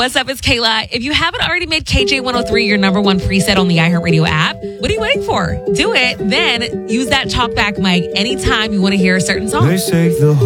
What's up? It's Kayla. If you haven't already made KJ103 your number one preset on the iHeartRadio app, what are you waiting for? Do it. Then use that talkback mic anytime you want to hear a certain song. They say the